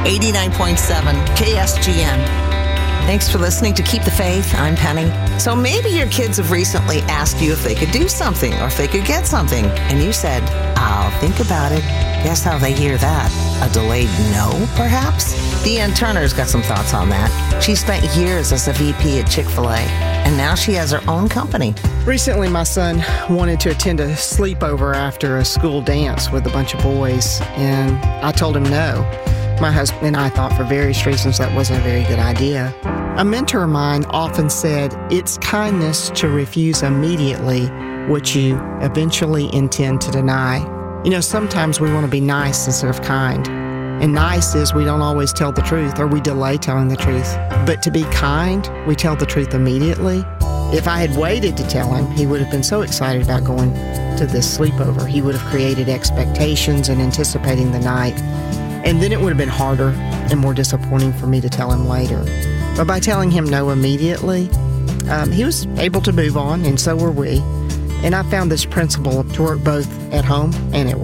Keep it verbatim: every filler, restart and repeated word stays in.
eighty-nine point seven K S G N. Thanks for listening to Keep the Faith. I'm Penny. So maybe your kids have recently asked you if they could do something or if they could get something, and you said, I'll think about it. Guess how they hear that? A delayed no, perhaps? Deanne Turner's got some thoughts on that. She spent years as a V P at Chick-fil-A, and now she has her own company. Recently, my son wanted to attend a sleepover after a school dance with a bunch of boys, and I told him no. My husband and I thought for various reasons that wasn't a very good idea. A mentor of mine often said, it's kindness to refuse immediately what you eventually intend to deny. You know, sometimes we want to be nice instead of kind. And nice is we don't always tell the truth, or we delay telling the truth. But to be kind, we tell the truth immediately. If I had waited to tell him, he would have been so excited about going to this sleepover. He would have created expectations and anticipating the night. And then it would have been harder and more disappointing for me to tell him later. But by telling him no immediately, um, he was able to move on, and so were we. And I found this principle to work both at home and at work.